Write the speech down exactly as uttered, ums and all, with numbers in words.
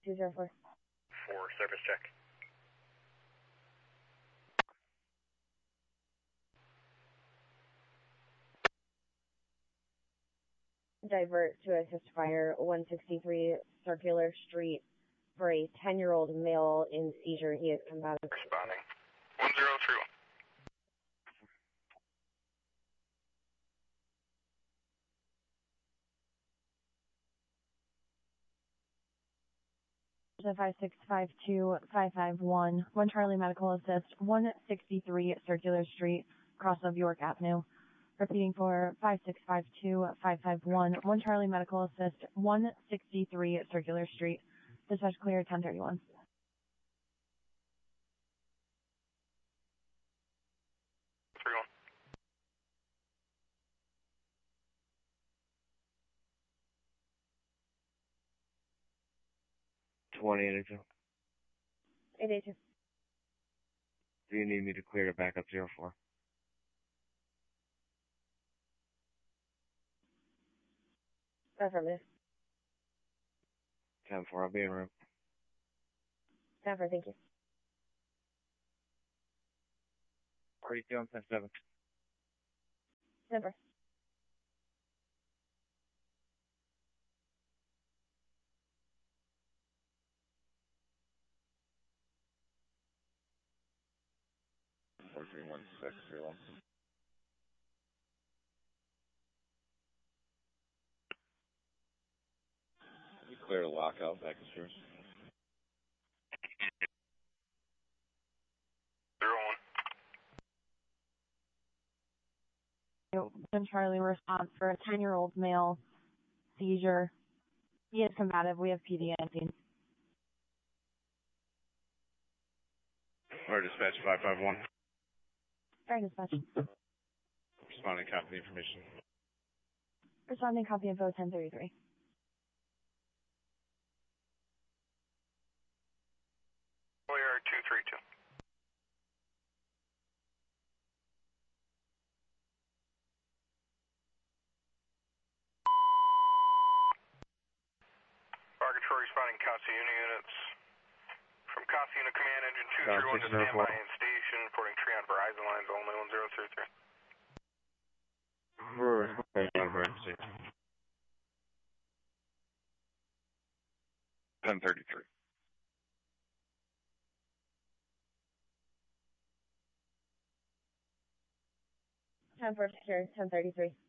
two zero four. For service check. Divert to assist fire one sixty-three Circular Street for a ten-year-old male in seizure. He is combative. Responding. one zero three one. five six five two five five one, one Charlie Medical Assist, one sixty-three Circular Street, cross of York Avenue. Repeating for five six five two five five one, one Charlie Medical Assist, one sixty-three Circular Street. Dispatch clear, ten thirty-one. three one. twenty eighty-two. eight eight two. Do you need me to clear to back up zero four? Affirmative. ten four, I'll be en route. Affirmative, thank you. forty-two on ten seven. Number. four three one six three one. Can you clear the lockout back to yours? zero one. One Charlie response for a ten-year-old male seizure. He is combative. We have P D at scene. Or dispatch five five one. Sorry, dispatch. Responding, copy the information. Responding, copy info ten thirty-three. Clear two three two. Fire control responding Casa Unit units. From Casa Unit Command Engine two three one to standby in station, reporting tree on Verizon lines only one zero three three. ten thirty-three. ten four secure, ten thirty-three.